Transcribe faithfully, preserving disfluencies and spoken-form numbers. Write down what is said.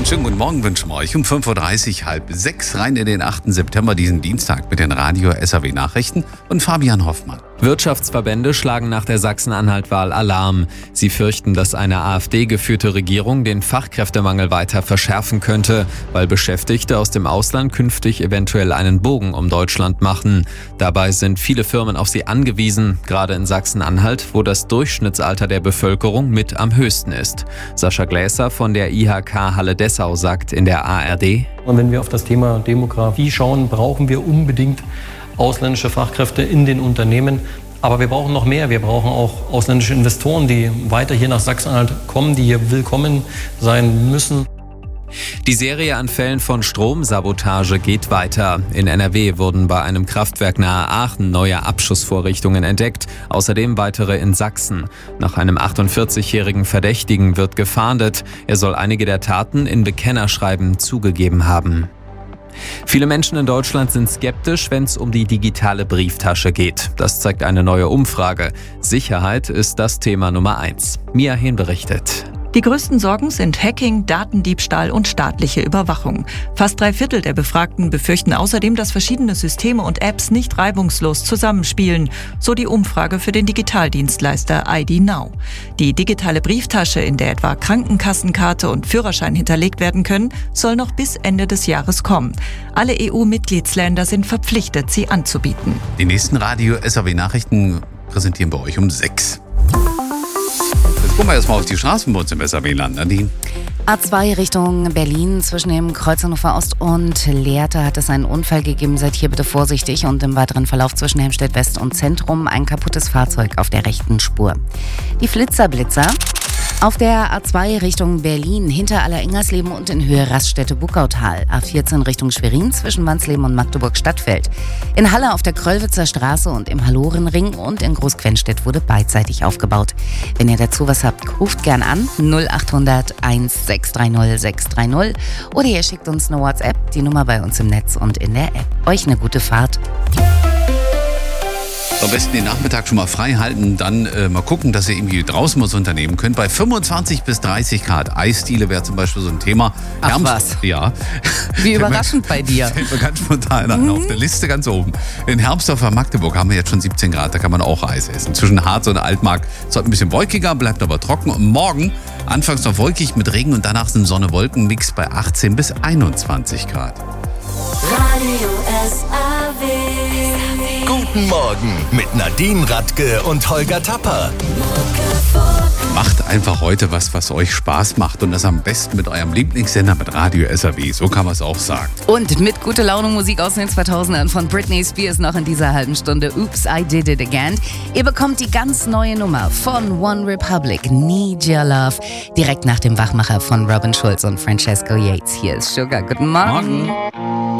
Einen schönen guten Morgen wünschen wir euch um fünf Uhr dreißig, halb sechs rein in den achten September, diesen Dienstag mit den Radio-S R W-Nachrichten und Fabian Hoffmann. Wirtschaftsverbände schlagen nach der Sachsen-Anhalt-Wahl Alarm. Sie fürchten, dass eine AfD-geführte Regierung den Fachkräftemangel weiter verschärfen könnte, weil Beschäftigte aus dem Ausland künftig eventuell einen Bogen um Deutschland machen. Dabei sind viele Firmen auf sie angewiesen, gerade in Sachsen-Anhalt, wo das Durchschnittsalter der Bevölkerung mit am höchsten ist. Sascha Gläser von der I H K Halle-Dessau sagt in der A R D: Und wenn wir auf das Thema Demografie schauen, brauchen wir unbedingt ausländische Fachkräfte in den Unternehmen. Aber wir brauchen noch mehr. Wir brauchen auch ausländische Investoren, die weiter hier nach Sachsen-Anhalt kommen, die hier willkommen sein müssen. Die Serie an Fällen von Stromsabotage geht weiter. In N R W wurden bei einem Kraftwerk nahe Aachen neue Abschussvorrichtungen entdeckt, außerdem weitere in Sachsen. Nach einem achtundvierzigjährigen Verdächtigen wird gefahndet. Er soll einige der Taten in Bekennerschreiben zugegeben haben. Viele Menschen in Deutschland sind skeptisch, wenn es um die digitale Brieftasche geht. Das zeigt eine neue Umfrage. Sicherheit ist das Thema Nummer eins. Mia Hehn berichtet. Die größten Sorgen sind Hacking, Datendiebstahl und staatliche Überwachung. Fast drei Viertel der Befragten befürchten außerdem, dass verschiedene Systeme und Apps nicht reibungslos zusammenspielen, so die Umfrage für den Digitaldienstleister I D Now. Die digitale Brieftasche, in der etwa Krankenkassenkarte und Führerschein hinterlegt werden können, soll noch bis Ende des Jahres kommen. Alle E U-Mitgliedsländer sind verpflichtet, sie anzubieten. Die nächsten Radio-S R W-Nachrichten präsentieren wir euch um sechs. Jetzt gucken wir erstmal auf die Straßen bei uns im S R W-Land, Nadine. A zwei Richtung Berlin zwischen dem Kreuz Hannover Ost und Lehrte hat es einen Unfall gegeben. Seid hier bitte vorsichtig und im weiteren Verlauf zwischen Helmstedt West und Zentrum ein kaputtes Fahrzeug auf der rechten Spur. Die Flitzerblitzer auf der A zwei Richtung Berlin hinter Alleringers-Leben und in Höhe Raststätte-Buckautal. A vierzehn Richtung Schwerin zwischen Wansleben und Magdeburg-Stadtfeld. In Halle auf der Kröllwitzer Straße und im Hallorenring und in Großquenstedt wurde beidseitig aufgebaut. Wenn ihr dazu was habt, ruft gern an null acht hundert eins sechs drei null sechs drei null oder ihr schickt uns eine WhatsApp, die Nummer bei uns im Netz und in der App. Euch eine gute Fahrt. Am besten den Nachmittag schon mal frei halten, dann äh, mal gucken, dass ihr irgendwie draußen was unternehmen könnt. Bei fünfundzwanzig bis dreißig Grad Eisdiele wäre zum Beispiel so ein Thema. Ach Herbst, was? Ja. Wie überraschend bei dir. Fällt mir ganz spontan an, Mhm. auf der Liste ganz oben. In Hermsdorfer Magdeburg haben wir jetzt schon siebzehn Grad, da kann man auch Eis essen. Zwischen Harz und Altmark ist heute ein bisschen wolkiger, bleibt aber trocken. Und morgen anfangs noch wolkig mit Regen und danach sind Sonne-Wolken-Mix bei achtzehn bis einundzwanzig Grad. Radio S R W. Guten Morgen mit Nadine Radke und Holger Tapper. Macht einfach heute was, was euch Spaß macht und das am besten mit eurem Lieblingssender, mit Radio S R W. So kann man es auch sagen. Und mit gute Laune Musik aus den zweitausendern von Britney Spears noch in dieser halben Stunde. Oops, I Did It Again. Ihr bekommt die ganz neue Nummer von One Republic, Need Your Love, direkt nach dem Wachmacher von Robin Schulz und Francesco Yates. Hier ist Sugar. Guten Morgen. Morgen.